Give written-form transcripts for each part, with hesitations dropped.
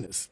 business?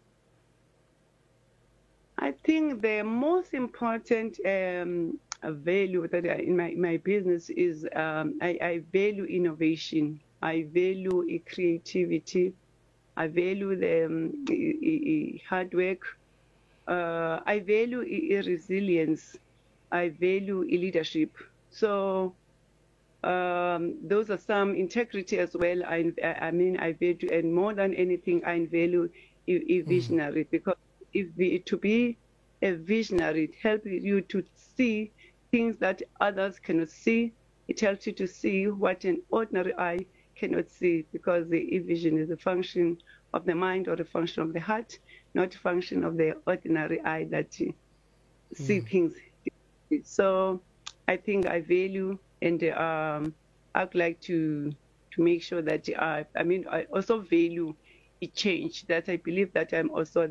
I think the most important value that in my business is I value innovation. I value creativity. I value the hard work. I value resilience. I value leadership. So those are some integrity as well. I mean, I value, and more than anything, I value a visionary, because to be a visionary, it helps you to see things that others cannot see. It helps you to see what an ordinary eye cannot see, because the vision is a function of the mind or a function of the heart, not a function of the ordinary eye that see things. So I think I value, and I'd like to make sure that I also value a change, that I believe that I'm also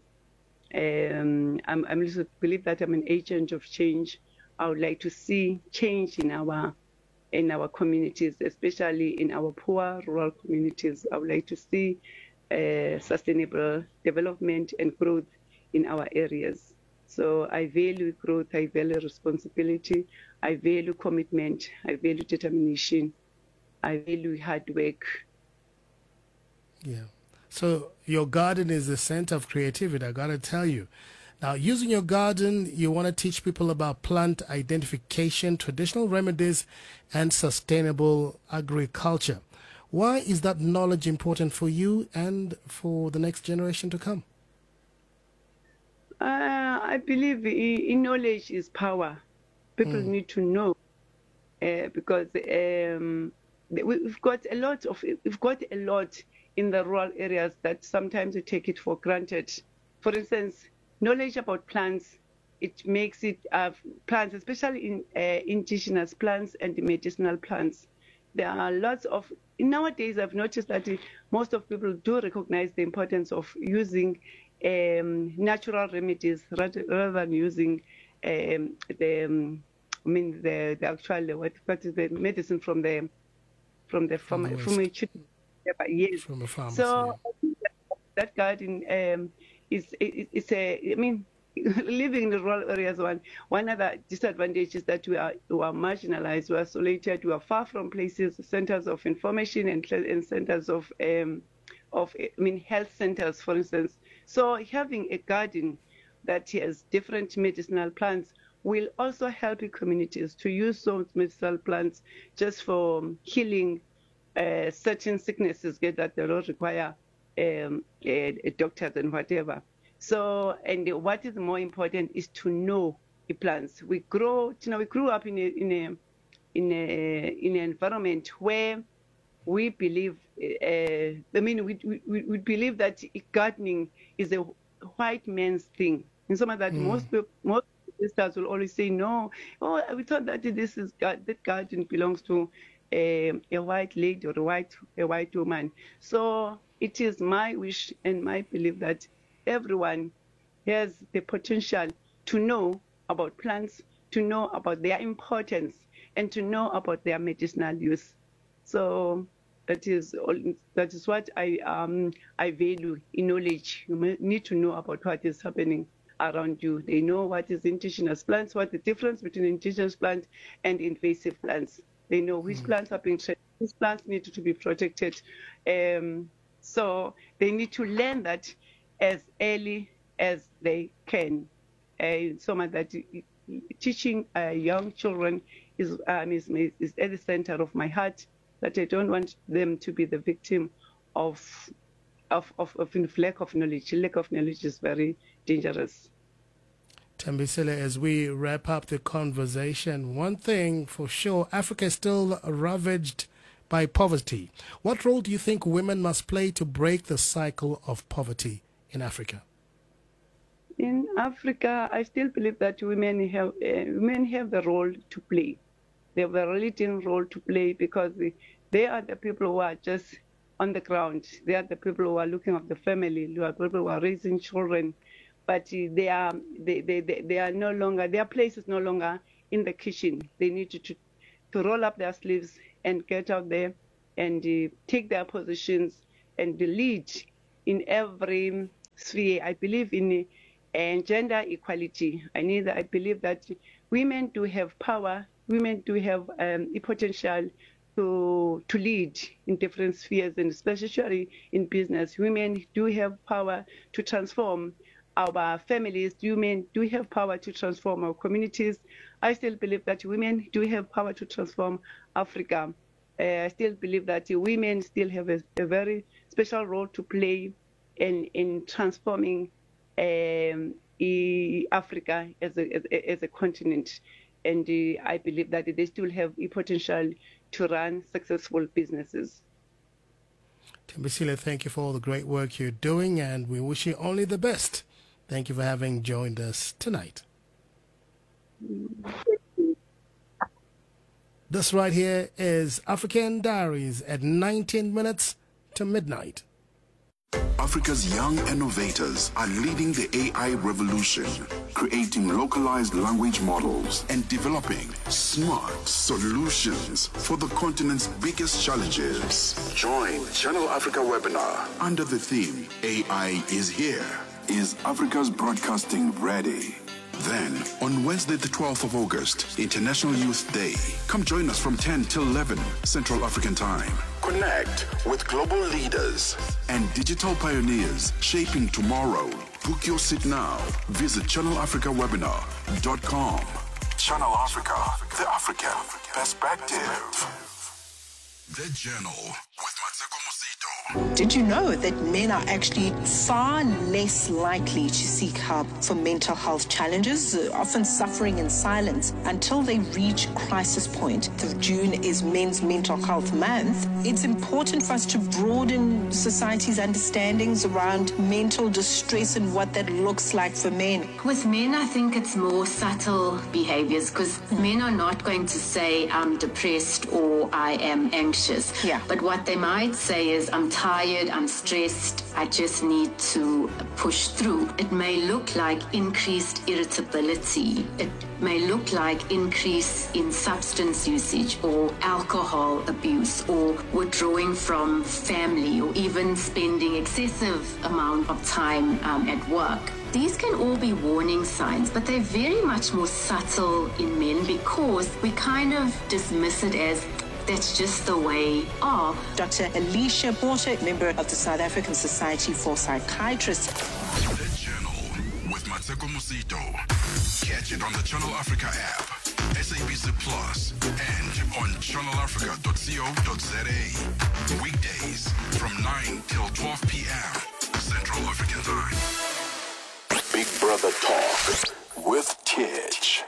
I'm also believe that I'm an agent of change. I would like to see change in our communities, especially in our poor rural communities. I would like to see sustainable development and growth in our areas. So I value growth, I value responsibility, I value commitment, I value determination, I value hard work. Yeah. So your garden is the center of creativity, I gotta tell you. Now, using your garden, you want to teach people about plant identification, traditional remedies, and sustainable agriculture. Why is that knowledge important for you and for the next generation to come? I believe in knowledge is power. People need to know because we've got a lot in the rural areas that sometimes we take it for granted. For instance, knowledge about plants, it makes it plants, especially in indigenous plants and medicinal plants. There are lots of nowadays. I've noticed that most of people do recognize the importance of using natural remedies rather than using the actual what is the medicine from the yes. From the farmers. So yeah. That garden is a, I mean, living in the rural areas, one other disadvantage is that we are marginalized, we are isolated, we are far from places, centers of information and centers of health centers, for instance. So having a garden that has different medicinal plants will also help communities to use those medicinal plants just for healing certain sicknesses that they don't require doctors and whatever. So, and what is more important is to know the plants. We grew up in an environment where we believe, we believe that gardening is a white man's thing. In some of that, most sisters will always say, no, we thought that that garden belongs to a white lady or a white woman. So it is my wish and my belief that everyone has the potential to know about plants, to know about their importance, and to know about their medicinal use. So that is what I value in knowledge. You need to know about what is happening around you. They know what is indigenous plants, what the difference between indigenous plants and invasive plants. They know which plants are being treated, which plants need to be protected. So they need to learn that as early as they can. So much that teaching young children is at the center of my heart, that I don't want them to be the victim of lack of knowledge. Lack of knowledge is very dangerous. Thembisile, as we wrap up the conversation, one thing for sure, Africa is still ravaged by poverty. What role do you think women must play to break the cycle of poverty in Africa? In Africa, I still believe that women have the role to play. They have a leading role to play, because they are the people who are just on the ground. They are the people who are looking after the family, who are people who are raising children. But they are no longer, their place is no longer in the kitchen. They need to roll up their sleeves and get out there and take their positions and lead in every sphere. I believe in gender equality. I believe that women do have power. Women do have the potential to lead in different spheres, and especially in business. Women do have power to transform our families. Women do have power to transform our communities. I still believe that women do have power to transform Africa. I still believe that women still have a very special role to play in transforming Africa as a continent. And I believe that they still have a potential to run successful businesses. Thembisile, thank you for all the great work you're doing, and we wish you only the best. Thank you for having joined us tonight. This right here is African Diaries at 19 minutes to midnight. Africa's young innovators are leading the AI revolution, creating localized language models and developing smart solutions for the continent's biggest challenges. Join Channel Africa webinar under the theme AI is here. Is Africa's broadcasting ready? Then, on Wednesday, the 12th of August, International Youth Day, come join us from 10 till 11 Central African Time. Connect with global leaders and digital pioneers shaping tomorrow. Book your seat now. Visit channelafricawebinar.com. Channel Africa, the African perspective. The Journal with Mateko Musito. Did you know that men are actually far less likely to seek help for mental health challenges, often suffering in silence until they reach crisis point? June is Men's Mental Health Month. It's important for us to broaden society's understandings around mental distress and what that looks like for men. With men, I think it's more subtle behaviors, because men are not going to say, I'm depressed or I am anxious. Yeah. But what they might say is, I'm tired, I'm stressed, I just need to push through. It may look like increased irritability. It may look like increase in substance usage or alcohol abuse or withdrawing from family or even spending excessive amount of time at work. These can all be warning signs, but they're very much more subtle in men because we kind of dismiss it as that's just the way of. Dr. Alicia Porter, member of the South African Society for Psychiatrists. The Journal with Mateko Musito. Catch it on the Channel Africa app, SABC Plus, and on channelafrica.co.za. Weekdays from 9 till 12 p.m. Central African Time. Big Brother Talk with Titch.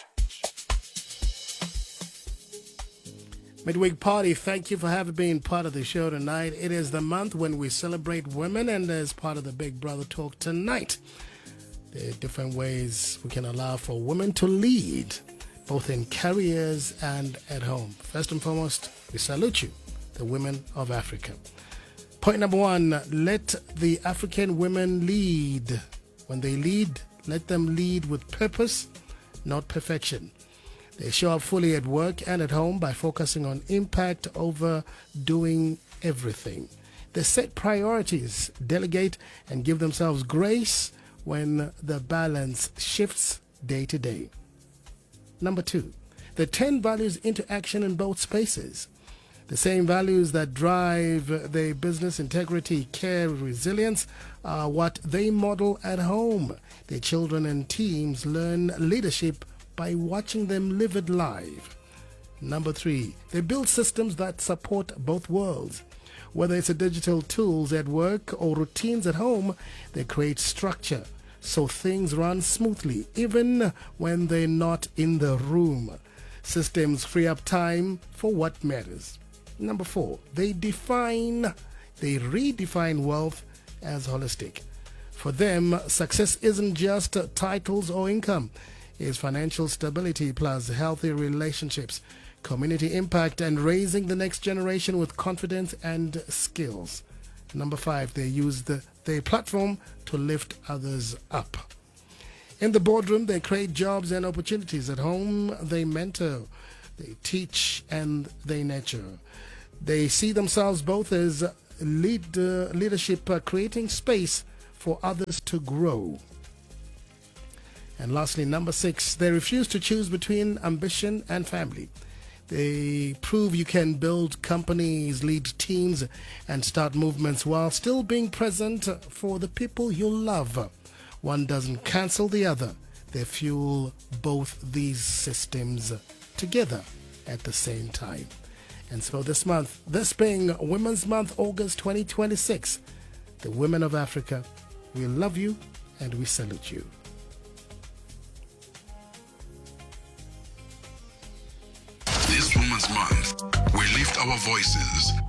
Midweek Party, thank you for having been part of the show tonight. It is the month when we celebrate women, and as part of the Big Brother Talk tonight, there are different ways we can allow for women to lead, both in careers and at home. First and foremost, we salute you, the women of Africa. Point number one, let the African women lead. When they lead, let them lead with purpose, not perfection. They show up fully at work and at home by focusing on impact over doing everything. They set priorities, delegate, and give themselves grace when the balance shifts day to day. Number two, they turn values into action in both spaces. The same values that drive their business: integrity, care, resilience, are what they model at home. Their children and teams learn leadership by watching them live it live. Number three, they build systems that support both worlds. Whether it's a digital tools at work or routines at home, they create structure so things run smoothly, even when they're not in the room. Systems free up time for what matters. Number four, they redefine wealth as holistic. For them, success isn't just titles or income. It's financial stability plus healthy relationships, community impact, and raising the next generation with confidence and skills. Number five, they use their platform to lift others up. In the boardroom, they create jobs and opportunities. At home, they mentor, they teach, and they nurture. They see themselves both as leadership, creating space for others to grow. And lastly, number 6, they refuse to choose between ambition and family. They prove you can build companies, lead teams, and start movements while still being present for the people you love. One doesn't cancel the other. They fuel both these systems together at the same time. And so this month, this being Women's Month, August 2026, the women of Africa, we love you and we salute you. This Women's Month, we lift our voices